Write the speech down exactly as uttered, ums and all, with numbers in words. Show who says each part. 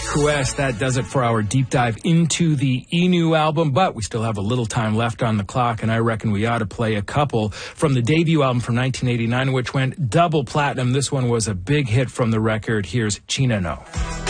Speaker 1: Quest. That does it for our deep dive into the Inu album, but we still have a little time left on the clock, and I reckon we ought to play a couple from the debut album from nineteen eighty-nine, which went double platinum. This one was a big hit from the record. Here's China No.